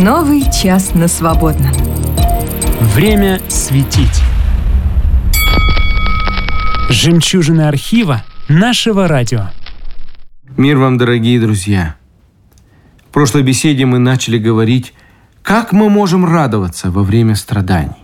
Новый час на свободном. Время светить. Жемчужины архива нашего радио. Мир вам, дорогие друзья! В прошлой беседе мы начали говорить, как мы можем радоваться во время страданий.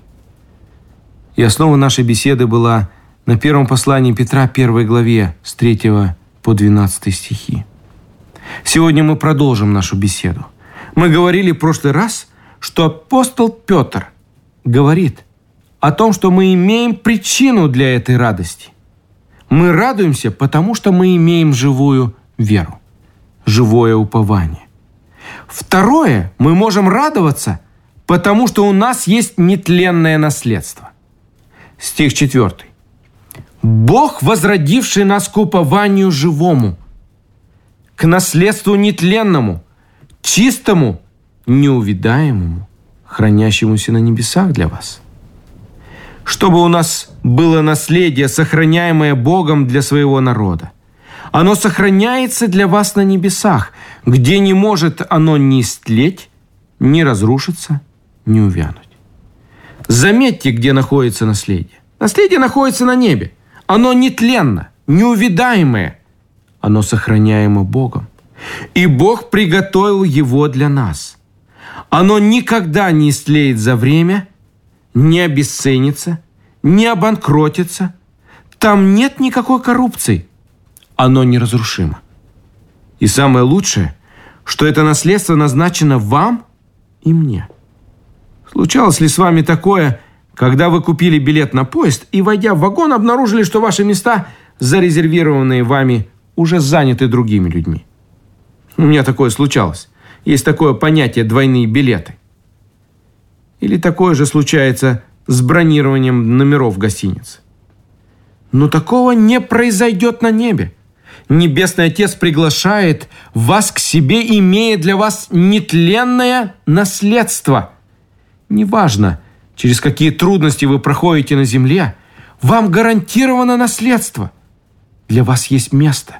И основа нашей беседы была на первом послании Петра, 1 главе, с 3 по 12 стихи. Сегодня мы продолжим нашу беседу. Мы говорили в прошлый раз, что апостол Петр говорит о том, что мы имеем причину для этой радости. Мы радуемся, потому что мы имеем живую веру, живое упование. Второе, мы можем радоваться, потому что у нас есть нетленное наследство. Стих 4. «Бог, возродивший нас к упованию живому, к наследству нетленному, чистому, неувидаемому, хранящемуся на небесах для вас». Чтобы у нас было наследие, сохраняемое Богом для своего народа. Оно сохраняется для вас на небесах, где не может оно ни истлеть, ни разрушиться, ни увянуть. Заметьте, где находится наследие. Наследие находится на небе. Оно нетленно, неувидаемое. Оно сохраняемо Богом. И Бог приготовил его для нас. Оно никогда не истлеет за время, не обесценится, не обанкротится. Там нет никакой коррупции. Оно неразрушимо. И самое лучшее, что это наследство назначено вам и мне. Случалось ли с вами такое, когда вы купили билет на поезд и, войдя в вагон, обнаружили, что ваши места, зарезервированные вами, уже заняты другими людьми? У меня такое случалось. Есть такое понятие «двойные билеты». Или такое же случается с бронированием номеров в гостинице. Но такого не произойдет на небе. Небесный Отец приглашает вас к себе, имея для вас нетленное наследство. Неважно, через какие трудности вы проходите на земле, вам гарантировано наследство. Для вас есть место.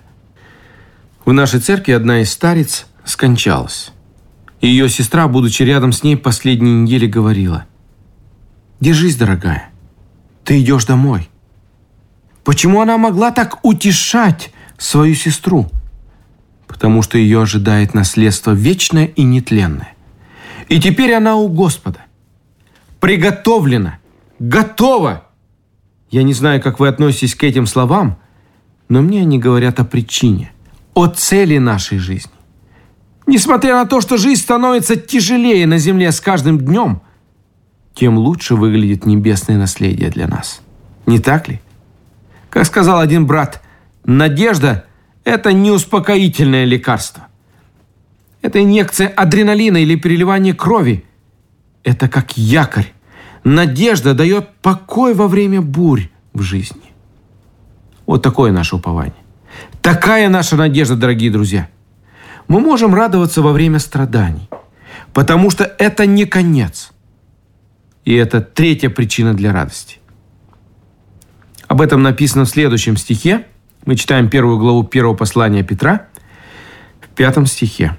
В нашей церкви одна из стариц скончалась. И ее сестра, будучи рядом с ней последние недели, говорила: «Держись, дорогая, ты идешь домой». Почему она могла так утешать свою сестру? Потому что ее ожидает наследство вечное и нетленное. И теперь она у Господа. Приготовлена, готова. Я не знаю, как вы относитесь к этим словам, но мне они говорят о причине, о цели нашей жизни. Несмотря на то, что жизнь становится тяжелее на земле с каждым днем, тем лучше выглядит небесное наследие для нас. Не так ли? Как сказал один брат, надежда – это не успокоительное лекарство. Это инъекция адреналина или переливание крови. Это как якорь. Надежда дает покой во время бурь в жизни. Вот такое наше упование. Такая наша надежда, дорогие друзья. Мы можем радоваться во время страданий, потому что это не конец. И это третья причина для радости. Об этом написано в следующем стихе. Мы читаем 1 главу 1 послания Петра, в 5 стихе.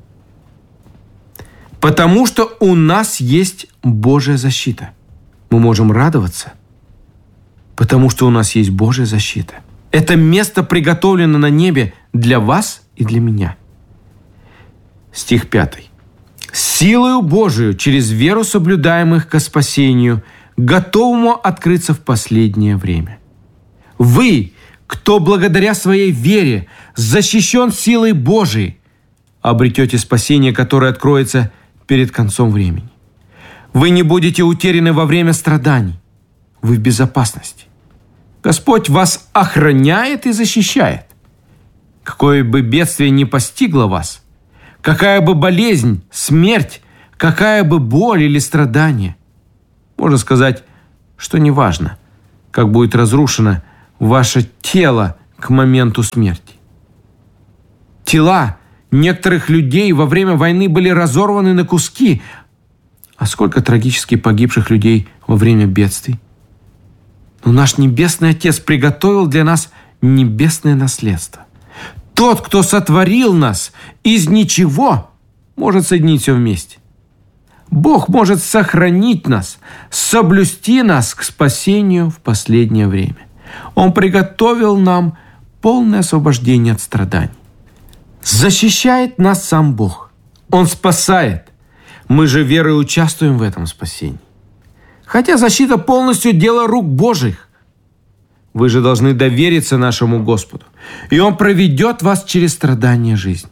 «Потому что у нас есть Божья защита». Мы можем радоваться, потому что у нас есть Божья защита. Это место приготовлено на небе для вас и для меня. Стих 5. «Силою Божию, через веру соблюдаемых ко спасению, готовому открыться в последнее время. Вы, кто благодаря своей вере защищен силой Божией, обретете спасение, которое откроется перед концом времени. Вы не будете утеряны во время страданий. Вы в безопасности. Господь вас охраняет и защищает. Какое бы бедствие ни постигло вас, какая бы болезнь, смерть, какая бы боль или страдание, можно сказать, что неважно, как будет разрушено ваше тело к моменту смерти. Тела некоторых людей во время войны были разорваны на куски. А сколько трагически погибших людей во время бедствий? Но наш Небесный Отец приготовил для нас небесное наследство. Тот, кто сотворил нас из ничего, может соединить все вместе. Бог может сохранить нас, соблюсти нас к спасению в последнее время. Он приготовил нам полное освобождение от страданий. Защищает нас сам Бог. Он спасает. Мы же верой участвуем в этом спасении. Хотя защита полностью дело рук Божьих. Вы же должны довериться нашему Господу, и Он проведет вас через страдания жизни.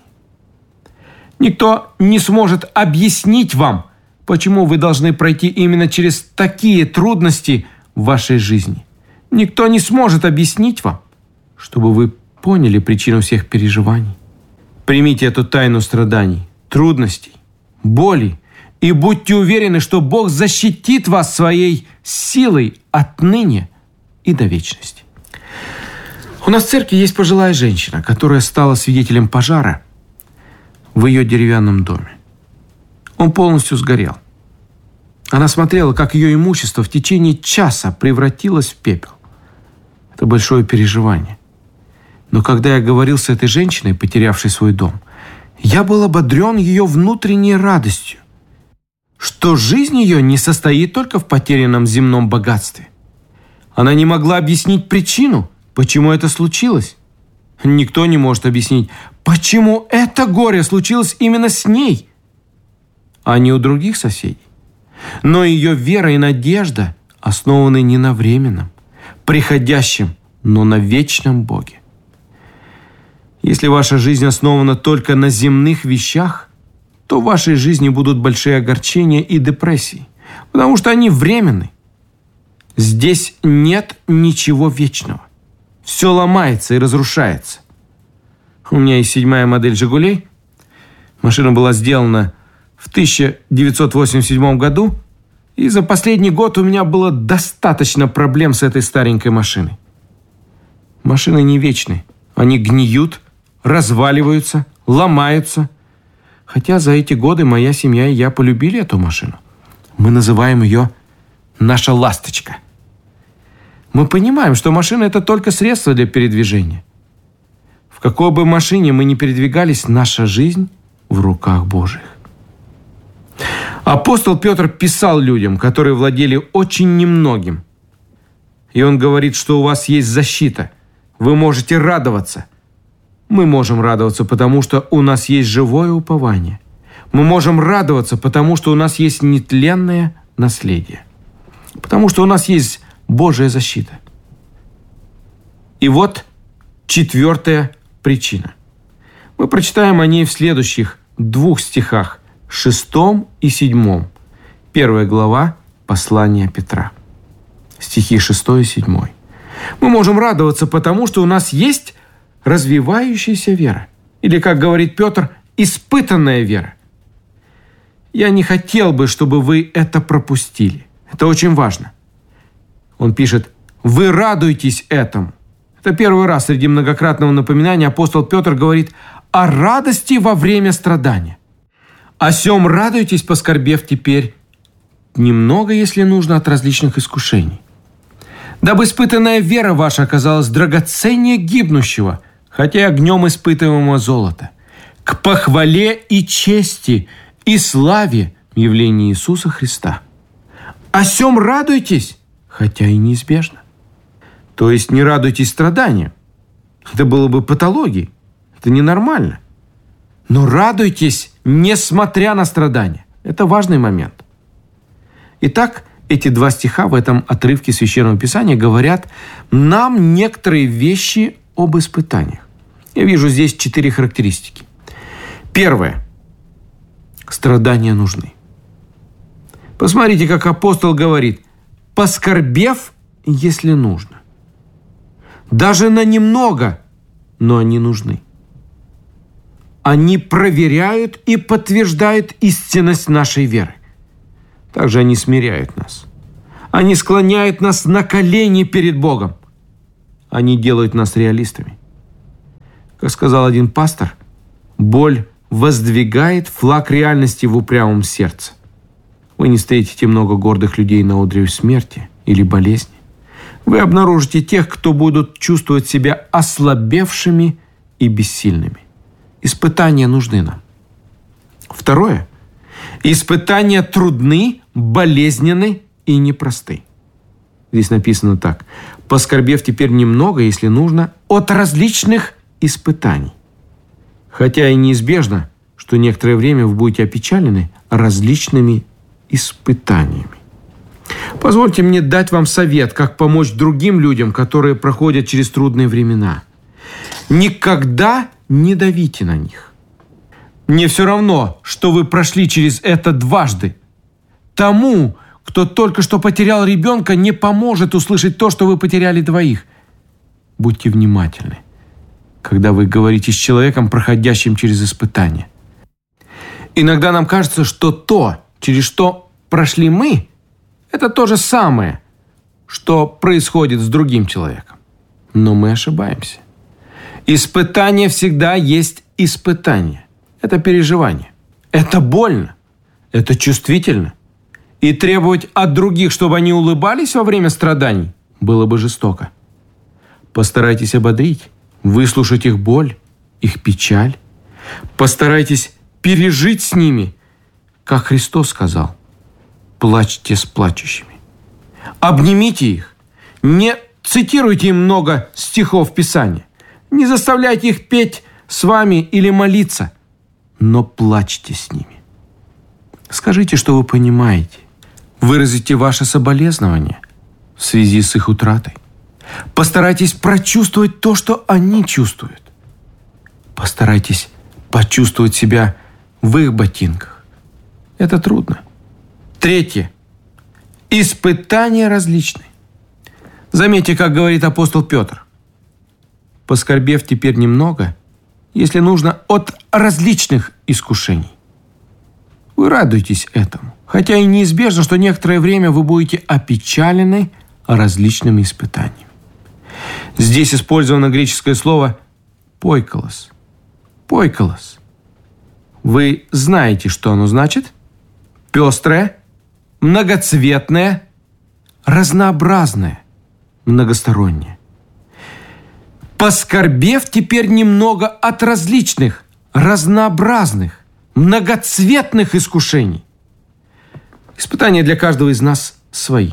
Никто не сможет объяснить вам, почему вы должны пройти именно через такие трудности в вашей жизни. Никто не сможет объяснить вам, чтобы вы поняли причину всех переживаний. Примите эту тайну страданий, трудностей, боли и будьте уверены, что Бог защитит вас своей силой отныне и до вечности. У нас в церкви есть пожилая женщина, которая стала свидетелем пожара в ее деревянном доме. Он полностью сгорел. Она смотрела, как ее имущество в течение часа превратилось в пепел. Это большое переживание. Но когда я говорил с этой женщиной, потерявшей свой дом, я был ободрен ее внутренней радостью, что жизнь ее не состоит только в потерянном земном богатстве. Она не могла объяснить причину, почему это случилось. Никто не может объяснить, почему это горе случилось именно с ней, а не у других соседей. Но ее вера и надежда основаны не на временном, приходящем, но на вечном Боге. Если ваша жизнь основана только на земных вещах, то в вашей жизни будут большие огорчения и депрессии, потому что они временны. Здесь нет ничего вечного. Все ломается и разрушается. У меня есть 7-я модель «Жигулей». Машина была сделана в 1987 году, и за последний год у меня было достаточно проблем с этой старенькой машиной. Машины не вечны. Они гниют, разваливаются, ломаются. Хотя за эти годы моя семья и я полюбили эту машину. Мы называем ее «наша ласточка». Мы понимаем, что машина – это только средство для передвижения. В какой бы машине мы ни передвигались, наша жизнь в руках Божьих. Апостол Петр писал людям, которые владели очень немногим. И он говорит, что у вас есть защита. Вы можете радоваться. Мы можем радоваться, потому что у нас есть живое упование. Мы можем радоваться, потому что у нас есть нетленное наследие. Потому что у нас есть Божья защита. И вот 4-я причина. Мы прочитаем о ней в следующих 2 стихах, 6 и 7. 1 глава послания Петра. Стихи 6 и 7. Мы можем радоваться, потому что у нас есть развивающаяся вера. Или, как говорит Петр, испытанная вера. Я не хотел бы, чтобы вы это пропустили. Это очень важно. Он пишет: «Вы радуйтесь этому». Это первый раз среди многократного напоминания апостол Петр говорит о радости во время страдания. «О сем радуйтесь, поскорбев теперь немного, если нужно, от различных искушений. Дабы испытанная вера ваша оказалась драгоценнее гибнущего, хотя и огнем испытываемого золота, к похвале и чести и славе в явлении Иисуса Христа. О сем радуйтесь, хотя и неизбежно». То есть не радуйтесь страданиям. Это было бы патологией. Это ненормально. Но радуйтесь, несмотря на страдания. Это важный момент. Итак, эти 2 стиха в этом отрывке Священного Писания говорят нам некоторые вещи об испытаниях. Я вижу здесь 4 характеристики. Первое. Страдания нужны. Посмотрите, как апостол говорит: «Поскорбев, если нужно». Даже на немного, но они нужны. Они проверяют и подтверждают истинность нашей веры. Также они смиряют нас. Они склоняют нас на колени перед Богом. Они делают нас реалистами. Как сказал один пастор, боль воздвигает флаг реальности в упрямом сердце. Вы не встретите много гордых людей на одре смерти или болезни. Вы обнаружите тех, кто будут чувствовать себя ослабевшими и бессильными. Испытания нужны нам. Второе. Испытания трудны, болезненны и непросты. Здесь написано так. Поскорбев теперь немного, если нужно, от различных испытаний. Хотя и неизбежно, что некоторое время вы будете опечалены различными испытаниями. Позвольте мне дать вам совет, как помочь другим людям, которые проходят через трудные времена. Никогда не давите на них. Мне все равно, что вы прошли через это дважды. Тому, кто только что потерял ребенка, не поможет услышать то, что вы потеряли двоих. Будьте внимательны, когда вы говорите с человеком, проходящим через испытания. Иногда нам кажется, что то, через что прошли мы, это то же самое, что происходит с другим человеком. Но мы ошибаемся. Испытание всегда есть испытание. Это переживание. Это больно. Это чувствительно. И требовать от других, чтобы они улыбались во время страданий, было бы жестоко. Постарайтесь ободрить, выслушать их боль, их печаль. Постарайтесь пережить с ними, как Христос сказал: плачьте с плачущими. Обнимите их. Не цитируйте им много стихов Писания. Не заставляйте их петь с вами или молиться, но плачьте с ними. Скажите, что вы понимаете. Выразите ваше соболезнование в связи с их утратой. Постарайтесь прочувствовать то, что они чувствуют. Постарайтесь почувствовать себя в их ботинках. Это трудно. Третье. Испытания различны. Заметьте, как говорит апостол Петр. Поскорбев теперь немного, если нужно, от различных искушений. Вы радуетесь этому, хотя и неизбежно, что некоторое время вы будете опечалены различными испытаниями. Здесь использовано греческое слово «пойколос». «Пойколос». Вы знаете, что оно значит? Пестрое, многоцветное, разнообразное, многостороннее. Поскорбев теперь немного от различных, разнообразных, многоцветных искушений. Испытания для каждого из нас свои.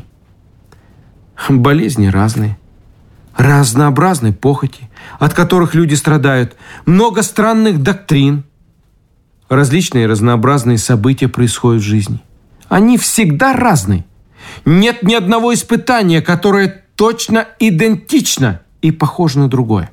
Болезни разные, разнообразные похоти, от которых люди страдают, много странных доктрин. Различные разнообразные события происходят в жизни. Они всегда разные. Нет ни одного испытания, которое точно идентично и похоже на другое.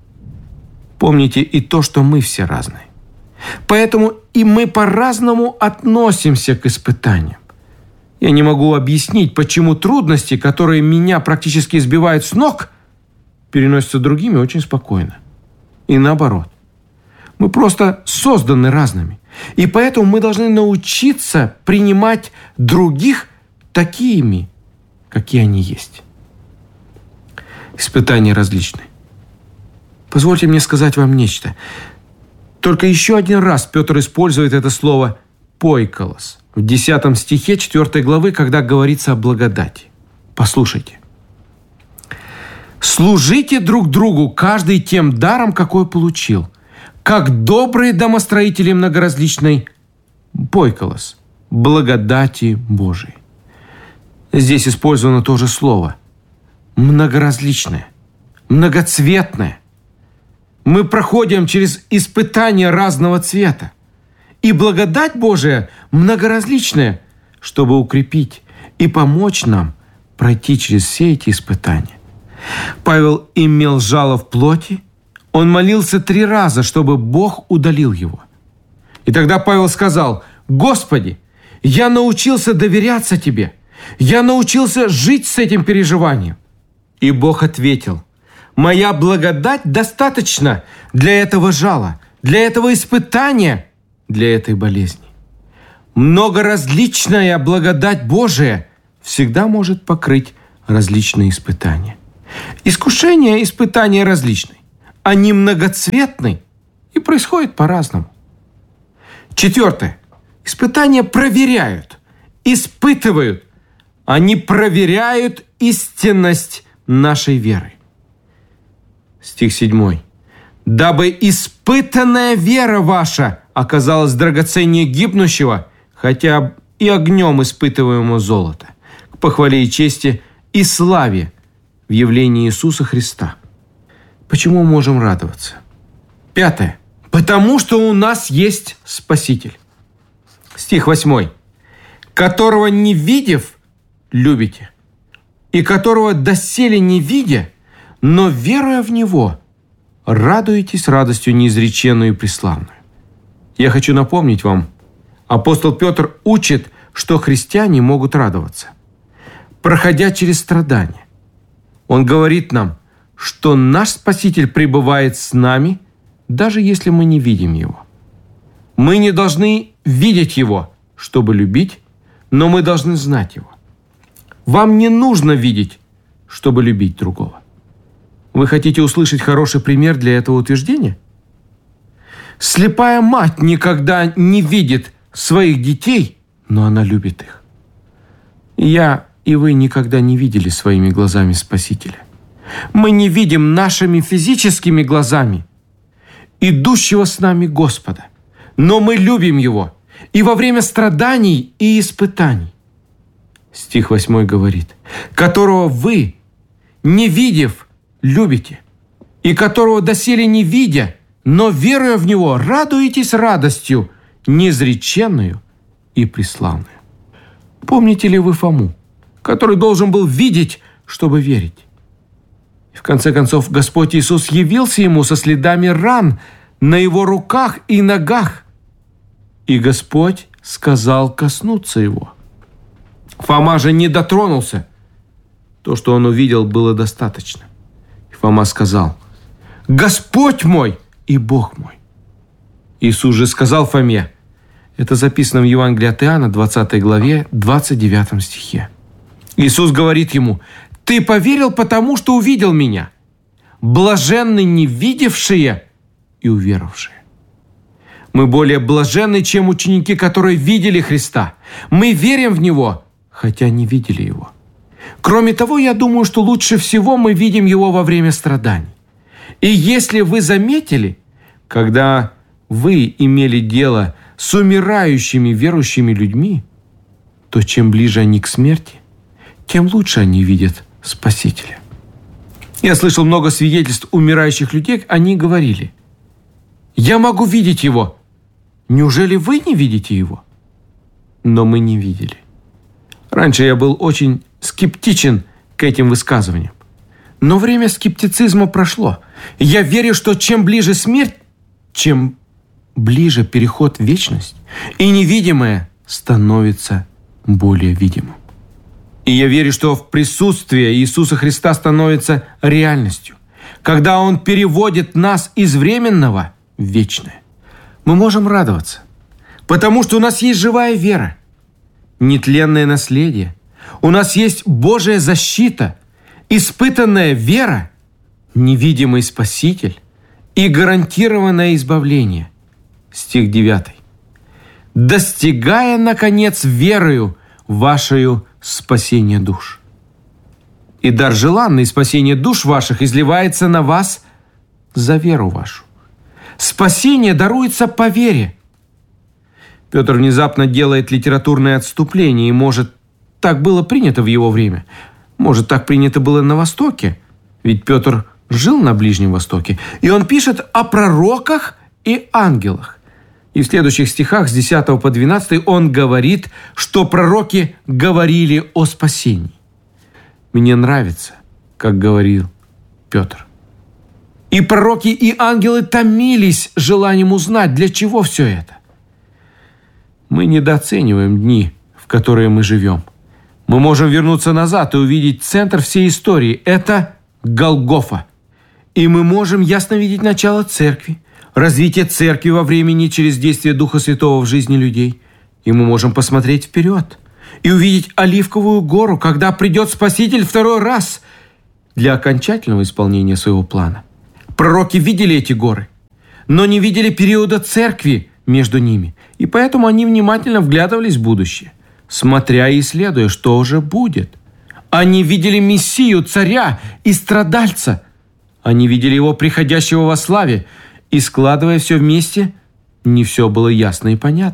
Помните и то, что мы все разные. Поэтому и мы по-разному относимся к испытаниям. Я не могу объяснить, почему трудности, которые меня практически сбивают с ног, переносятся другими очень спокойно. И наоборот. Мы просто созданы разными. И поэтому мы должны научиться принимать других такими, какие они есть. Испытания различны. Позвольте мне сказать вам нечто. Только еще один раз Петр использует это слово «пойколос» в 10 стихе 4 главы, когда говорится о благодати. Послушайте. «Служите друг другу, каждый тем даром, какой получил, как добрые домостроители многоразличной пойколос, благодати Божией». Здесь использовано то же слово. Многоразличное, многоцветное. Мы проходим через испытания разного цвета. И благодать Божия многоразличная, чтобы укрепить и помочь нам пройти через все эти испытания. Павел имел жало в плоти. Он молился 3 раза, чтобы Бог удалил его. И тогда Павел сказал: «Господи, я научился доверяться Тебе. Я научился жить с этим переживанием». И Бог ответил: «Моя благодать достаточно для этого жала, для этого испытания, для этой болезни». Многоразличная благодать Божия всегда может покрыть различные испытания. Искушения, испытания различны. Они многоцветны и происходят по-разному. 4. Испытания проверяют, испытывают. Они проверяют истинность нашей веры. Стих 7. «Дабы испытанная вера ваша оказалась драгоценнее гибнущего, хотя и огнем испытываемого золота, к похвале и чести и славе в явлении Иисуса Христа. Почему мы можем радоваться? 5. Потому что у нас есть Спаситель. Стих 8. Которого не видев, любите, и которого доселе не видя, но веруя в Него, радуетесь радостью неизреченную и преславную. Я хочу напомнить вам, апостол Петр учит, что христиане могут радоваться, проходя через страдания. Он говорит нам, что наш Спаситель пребывает с нами, даже если мы не видим Его. Мы не должны видеть Его, чтобы любить, но мы должны знать Его. Вам не нужно видеть, чтобы любить другого. Вы хотите услышать хороший пример для этого утверждения? Слепая мать никогда не видит своих детей, но она любит их. Я и вы никогда не видели своими глазами Спасителя. Мы не видим нашими физическими глазами идущего с нами Господа, но мы любим Его и во время страданий и испытаний. Стих 8 говорит, которого вы, не видев, любите, и которого доселе не видя, но веруя в Него, радуетесь радостью неизреченную и преславную. Помните ли вы Фому, который должен был видеть, чтобы верить? И в конце концов, Господь Иисус явился ему со следами ран на его руках и ногах. И Господь сказал коснуться его. Фома же не дотронулся. То, что он увидел, было достаточно. И Фома сказал: «Господь мой и Бог мой». Иисус же сказал Фоме, это записано в Евангелии от Иоанна, 20 главе, 29 стихе. Иисус говорит ему: «Ты поверил, потому что увидел Меня. Блаженны не видевшие и уверовавшие». Мы более блаженны, чем ученики, которые видели Христа. Мы верим в Него, хотя не видели Его. Кроме того, я думаю, что лучше всего мы видим Его во время страданий. И если вы заметили, когда вы имели дело с умирающими верующими людьми, то чем ближе они к смерти, тем лучше они видят Спасителя. Я слышал много свидетельств умирающих людей, они говорили: «Я могу видеть Его. Неужели вы не видите Его?» Но мы не видели. Раньше я был очень скептичен к этим высказываниям. Но время скептицизма прошло. Я верю, что чем ближе смерть, чем ближе переход в вечность, и невидимое становится более видимым. И я верю, что в присутствии Иисуса Христа становится реальностью, когда Он переводит нас из временного в вечное. Мы можем радоваться, потому что у нас есть живая вера, нетленное наследие, у нас есть Божья защита, испытанная вера, невидимый Спаситель и гарантированное избавление. Стих 9. «Достигая, наконец, верою вашею спасение душ. И дар желанный спасение душ ваших изливается на вас за веру вашу». Спасение даруется по вере. Петр внезапно делает литературное отступление, и, может, так было принято в его время. Может, так принято было на Востоке. Ведь Петр жил на Ближнем Востоке. И он пишет о пророках и ангелах. И в следующих стихах с 10 по 12 он говорит, что пророки говорили о спасении. Мне нравится, как говорил Петр. И пророки, и ангелы томились желанием узнать, для чего все это. Мы недооцениваем дни, в которые мы живем. Мы можем вернуться назад и увидеть центр всей истории. Это Голгофа. И мы можем ясно видеть начало церкви, развитие церкви во времени через действие Духа Святого в жизни людей. И мы можем посмотреть вперед и увидеть Оливковую гору, когда придет Спаситель второй раз для окончательного исполнения своего плана. Пророки видели эти горы, но не видели периода церкви между ними, и поэтому они внимательно вглядывались в будущее, смотря и исследуя, что уже будет. Они видели Мессию, царя и страдальца. Они видели его приходящего во славе, и, складывая все вместе, не все было ясно и понятно.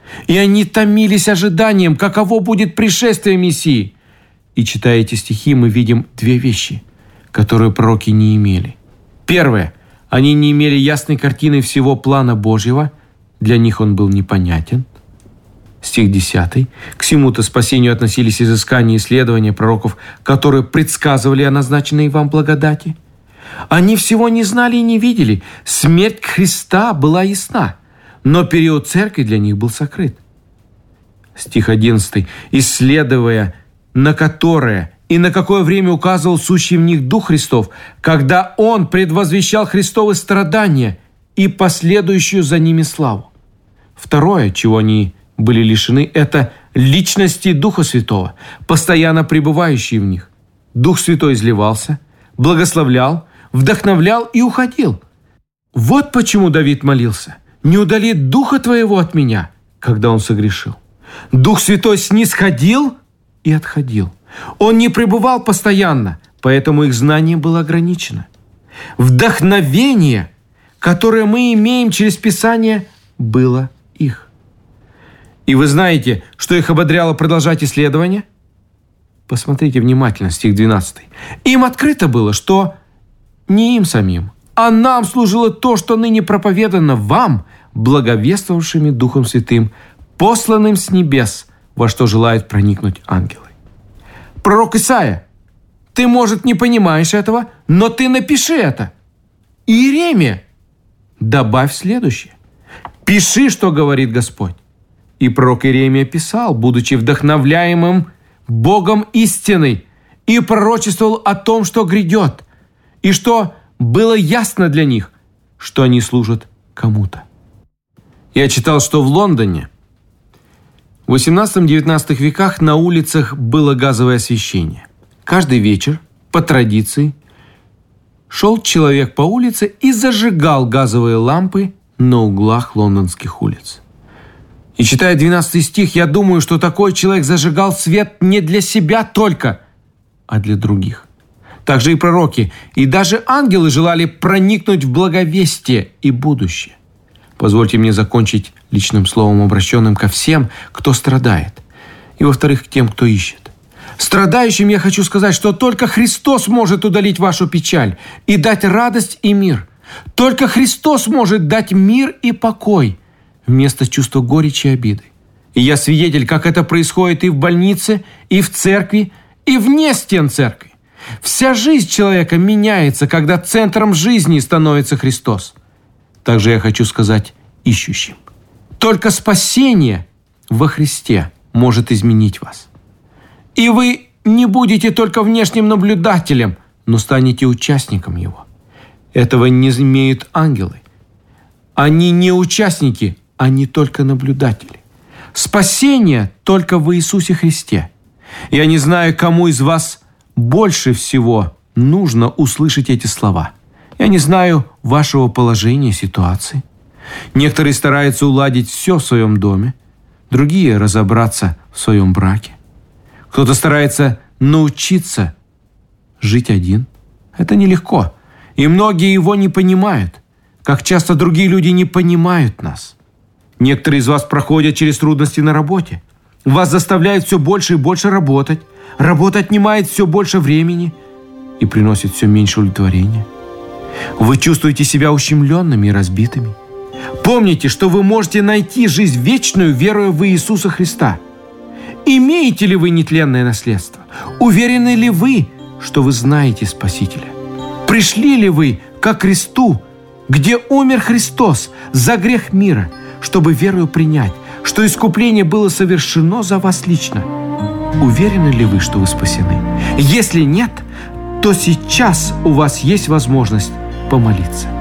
И они томились ожиданием, каково будет пришествие Мессии. И читая эти стихи, мы видим две вещи, которые пророки не имели. Первое. Они не имели ясной картины всего плана Божьего. Для них он был непонятен. Стих 10. К всему-то спасению относились изыскания и исследования пророков, которые предсказывали о назначенной вам благодати. Они всего не знали и не видели. Смерть Христа была ясна, но период церкви для них был сокрыт. Стих 11. «Исследуя, на которое и на какое время указывал сущий в них Дух Христов, когда Он предвозвещал Христовы страдания и последующую за ними славу». Второе, чего они были лишены, это личности Духа Святого, постоянно пребывающие в них. Дух Святой изливался, благословлял, вдохновлял и уходил. Вот почему Давид молился: «Не удали Духа Твоего от меня», когда он согрешил. Дух Святой снисходил и отходил. Он не пребывал постоянно, поэтому их знание было ограничено. Вдохновение, которое мы имеем через Писание, было их. И вы знаете, что их ободряло продолжать исследования? Посмотрите внимательно, стих 12. «Им открыто было, что не им самим, а нам служило то, что ныне проповедано вам, благовествовавшими Духом Святым, посланным с небес, во что желают проникнуть ангелы». Пророк Исаия: «Ты, может, не понимаешь этого, но ты напиши это». Иеремия: «Добавь следующее. Пиши, что говорит Господь». И пророк Иеремия писал, будучи вдохновляемым Богом истиной, и пророчествовал о том, что грядет, и что было ясно для них, что они служат кому-то. Я читал, что в Лондоне в 18-19 веках на улицах было газовое освещение. Каждый вечер, по традиции, шел человек по улице и зажигал газовые лампы на углах лондонских улиц. И читая 12 стих, я думаю, что такой человек зажигал свет не для себя только, а для других. Также и пророки, и даже ангелы желали проникнуть в благовестие и будущее. Позвольте мне закончить личным словом, обращенным ко всем, кто страдает, и, во-вторых, к тем, кто ищет. Страдающим я хочу сказать, что только Христос может удалить вашу печаль и дать радость и мир. Только Христос может дать мир и покой вместо чувства горечи и обиды. И я свидетель, как это происходит и в больнице, и в церкви, и вне стен церкви. Вся жизнь человека меняется, когда центром жизни становится Христос. Также я хочу сказать ищущим: только спасение во Христе может изменить вас. И вы не будете только внешним наблюдателем, но станете участником Его. Этого не имеют ангелы. Они не участники, они только наблюдатели. Спасение только в Иисусе Христе. Я не знаю, кому из вас больше всего нужно услышать эти слова. Я не знаю вашего положения, ситуации. Некоторые стараются уладить все в своем доме, другие разобраться в своем браке. Кто-то старается научиться жить один. Это нелегко, и многие его не понимают, как часто другие люди не понимают нас. Некоторые из вас проходят через трудности на работе. Вас заставляют все больше и больше работать. Работа отнимает все больше времени и приносит все меньше удовлетворения. Вы чувствуете себя ущемленными и разбитыми. Помните, что вы можете найти жизнь вечную, веруя в Иисуса Христа. Имеете ли вы нетленное наследство? Уверены ли вы, что вы знаете Спасителя? Пришли ли вы ко кресту, где умер Христос за грех мира, чтобы верою принять, что искупление было совершено за вас лично? Уверены ли вы, что вы спасены? Если нет, то сейчас у вас есть возможность помолиться.